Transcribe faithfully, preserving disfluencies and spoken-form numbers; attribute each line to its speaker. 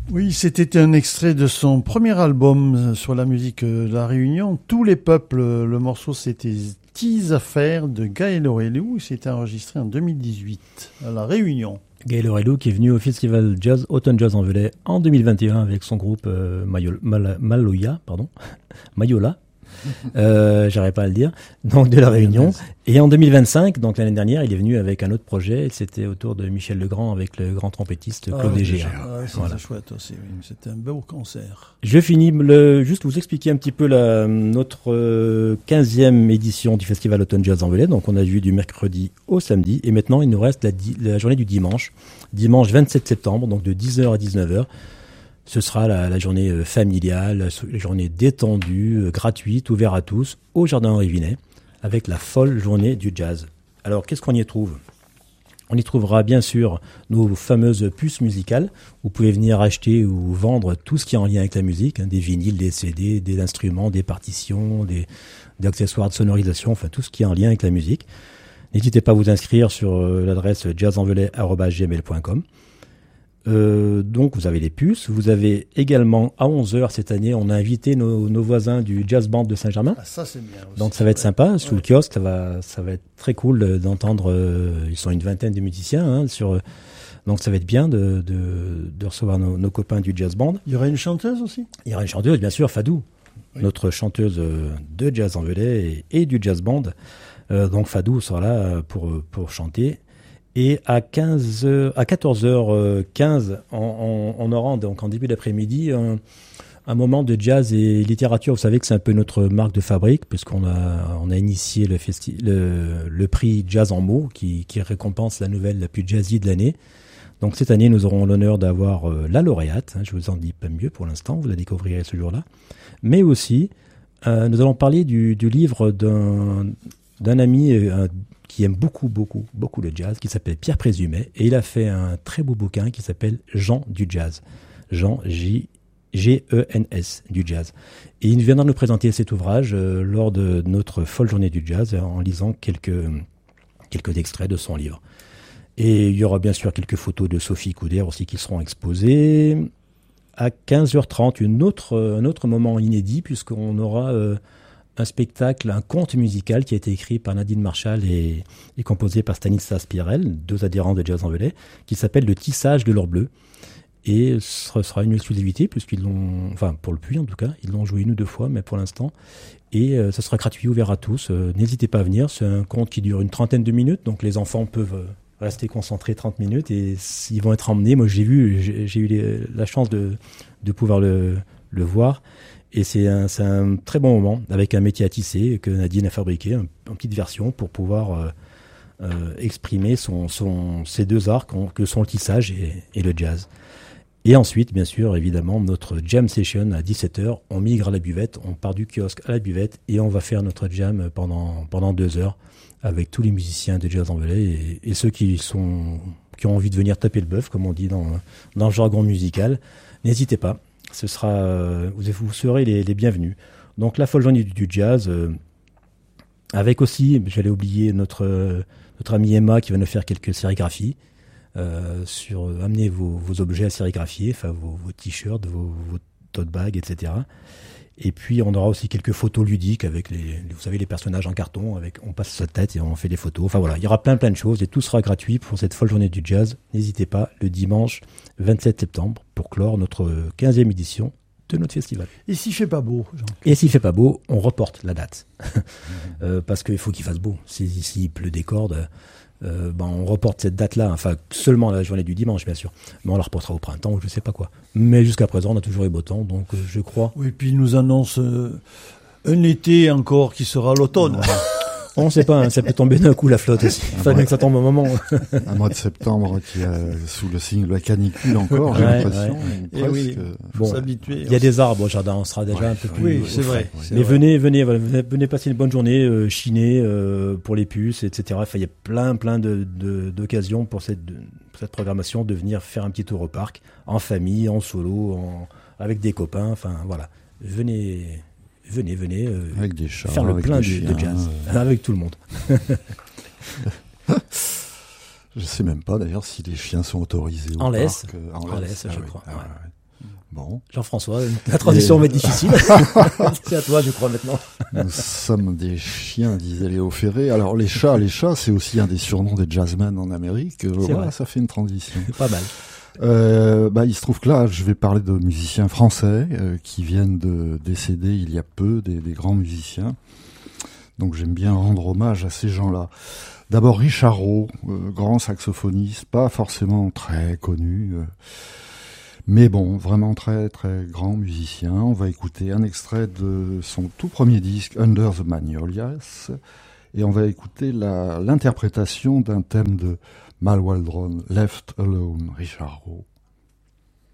Speaker 1: Oui, c'était un extrait de son premier album sur la musique de La Réunion. Tous les peuples, le morceau c'était Tes affaires de Gaël Orelou. C'était enregistré en deux mille dix-huit à La Réunion.
Speaker 2: Gaël Orelou qui est venu au Festival Jazz, Autumn Jazz en Velay en deux mille vingt et un avec son groupe euh, Mayol, Mal, Maloya, pardon, Mayola. Euh, j'arrive pas à le dire, donc de La Réunion. Et en deux mille vingt-cinq, donc l'année dernière, il est venu avec un autre projet. C'était autour de Michel Legrand avec le grand trompettiste Claude
Speaker 1: ah,
Speaker 2: Dégéa.
Speaker 1: Ah, c'était voilà. Chouette aussi. Oui. C'était un beau concert.
Speaker 2: Je finis le, juste vous expliquer un petit peu la, notre euh, quinzième édition du Festival Autumn Jazz en Velay. Donc on a vu du mercredi au samedi. Et maintenant, il nous reste la, la journée du dimanche. Dimanche vingt-sept septembre, donc de dix heures à dix-neuf heures. Ce sera la, la journée familiale, la journée détendue, gratuite, ouverte à tous, au Jardin Henri Vinet, avec la folle journée du jazz. Alors, qu'est-ce qu'on y trouve ? On y trouvera bien sûr nos fameuses puces musicales. Vous pouvez venir acheter ou vendre tout ce qui est en lien avec la musique, hein, des vinyles, des C D, des instruments, des partitions, des, des accessoires de sonorisation, enfin tout ce qui est en lien avec la musique. N'hésitez pas à vous inscrire sur euh, l'adresse jazz en velay arobase gmail point com. Euh, donc vous avez les puces, vous avez également à onze heures cette année, on a invité nos, nos voisins du Jazz Band de Saint-Germain.
Speaker 1: Ah, ça c'est bien aussi.
Speaker 2: Donc ça va être sympa,
Speaker 1: ouais.
Speaker 2: sous le kiosque, ça va, ça va être très cool d'entendre, euh, ils sont une vingtaine de musiciens, hein, sur, donc ça va être bien de, de, de recevoir nos, nos copains du Jazz Band.
Speaker 1: Il y aura une chanteuse aussi ?
Speaker 2: Il y aura une chanteuse, bien sûr, Fadou, oui. Notre chanteuse de Jazz en Velay et, et du Jazz Band. Euh, donc Fadou sera là pour, pour chanter. Et à quinze heures, à quatorze heures quinze, on, on, on aura donc en début d'après-midi un, un moment de jazz et littérature. Vous savez que c'est un peu notre marque de fabrique, puisqu'on a, on a initié le, festi- le, le prix Jazz en mots, qui, qui récompense la nouvelle la plus jazzy de l'année. Donc cette année, nous aurons l'honneur d'avoir euh, la lauréate. Hein, je vous en dis pas mieux pour l'instant, vous la découvrirez ce jour-là. Mais aussi, euh, nous allons parler du, du livre d'un, d'un ami euh, qui aime beaucoup, beaucoup, beaucoup le jazz, qui s'appelle Pierre Présumet, et il a fait un très beau bouquin qui s'appelle Jean du jazz. Jean, J, G E N S, du jazz. Et il viendra nous présenter cet ouvrage euh, lors de notre folle journée du jazz, en lisant quelques, quelques extraits de son livre. Et il y aura bien sûr quelques photos de Sophie Coudert aussi qui seront exposées. À quinze heures trente, une autre, un autre moment inédit, puisqu'on aura... Euh, un spectacle, un conte musical qui a été écrit par Nadine Marshall et, et composé par Stanislas Pirel, deux adhérents de Jazz en Velay, qui s'appelle Le Tissage de l'or bleu. Et ce sera une exclusivité, puisqu'ils l'ont, enfin pour le Puy en tout cas, ils l'ont joué une ou deux fois, mais pour l'instant. Et euh, ça sera gratuit, ouvert à tous. Euh, n'hésitez pas à venir, c'est un conte qui dure une trentaine de minutes, donc les enfants peuvent euh, rester concentrés trente minutes et ils vont être emmenés. Moi j'ai vu, j'ai, j'ai eu les, la chance de, de pouvoir le, le voir. Et c'est un, c'est un très bon moment, avec un métier à tisser que Nadine a fabriqué, un, en petite version, pour pouvoir euh, euh, exprimer son, son, ces deux arts que sont le tissage et, et le jazz. Et ensuite, bien sûr, évidemment, notre jam session à dix-sept heures, on migre à la buvette, on part du kiosque à la buvette et on va faire notre jam pendant, pendant deux heures avec tous les musiciens de Jazz en Velay et, et ceux qui, sont, qui ont envie de venir taper le bœuf, comme on dit dans, dans le jargon musical. N'hésitez pas. Ce sera, euh, vous, vous serez les, les bienvenus. Donc la folle journée du, du jazz, euh, avec aussi, j'allais oublier notre euh, notre amie Emma qui va nous faire quelques sérigraphies euh, sur euh, amener vos, vos objets à sérigraphier, enfin vos, vos t-shirts, vos, vos tote bags, et cetera. Et puis on aura aussi quelques photos ludiques avec les, vous savez, les personnages en carton, avec on passe sa tête et on fait des photos. Enfin voilà, il y aura plein plein de choses et tout sera gratuit pour cette folle journée du jazz. N'hésitez pas, le dimanche vingt-sept septembre pour clore notre quinzième édition de notre festival.
Speaker 1: Et s'il fait pas beau, Jean ?
Speaker 2: Et s'il fait pas beau, on reporte la date euh, parce qu'il faut qu'il fasse beau. Si s'il pleut des cordes. Euh, ben on reporte cette date-là, enfin seulement la journée du dimanche bien sûr, mais on la reportera au printemps ou je sais pas quoi. Mais jusqu'à présent on a toujours eu beau temps, donc euh, je crois.
Speaker 1: Oui, puis il nous annonce euh, un été encore qui sera l'automne.
Speaker 2: On ne sait pas, hein, ça peut tomber d'un coup la flotte aussi. Il fallait que ça tombe au moment.
Speaker 3: Un mois de septembre qui est sous le signe de la canicule encore, j'ai
Speaker 2: ouais,
Speaker 3: l'impression.
Speaker 1: Ouais.
Speaker 3: Presque.
Speaker 1: Oui,
Speaker 2: bon,
Speaker 1: s'habituer.
Speaker 2: Il y a des arbres au jardin, on sera déjà ouais, un peu plus.
Speaker 1: Oui, c'est vrai. C'est
Speaker 2: Mais
Speaker 1: vrai.
Speaker 2: venez, venez, voilà, venez passer une bonne journée, euh, chiner euh, pour les puces, et cetera. Enfin, il y a plein, plein de, de, d'occasions pour cette, pour cette programmation de venir faire un petit tour au parc, en famille, en solo, en, avec des copains. Enfin, voilà. Venez. Venez, venez, euh,
Speaker 3: avec des chats,
Speaker 2: faire le plein de,
Speaker 3: chiens,
Speaker 2: de jazz,
Speaker 3: euh...
Speaker 2: avec tout le monde.
Speaker 3: Je sais même pas d'ailleurs si les chiens sont autorisés
Speaker 2: en
Speaker 3: au
Speaker 2: laisse,
Speaker 3: parc.
Speaker 2: En, en laisse, laisse ah, je oui. crois.
Speaker 3: Ah,
Speaker 2: ouais.
Speaker 3: Ouais. Bon.
Speaker 2: Jean-François, la transition va être difficile. C'est à toi, je crois, maintenant.
Speaker 3: Nous sommes des chiens, disait Léo Ferré. Alors, les chats, les chats, c'est aussi un des surnoms des jazzmen en Amérique. Voilà,
Speaker 2: vrai.
Speaker 3: ça fait une transition.
Speaker 2: Pas mal.
Speaker 3: Euh, bah, il se trouve que là, je vais parler de musiciens français euh, qui viennent de décéder il y a peu, des, des grands musiciens. Donc, j'aime bien rendre hommage à ces gens-là. D'abord, Richard Rowe, euh, grand saxophoniste, pas forcément très connu, euh, mais bon, vraiment très très grand musicien. On va écouter un extrait de son tout premier disque, Under the Magnolias, et on va écouter la, l'interprétation d'un thème de Mal Waldron, Left Alone, Richard Rowe.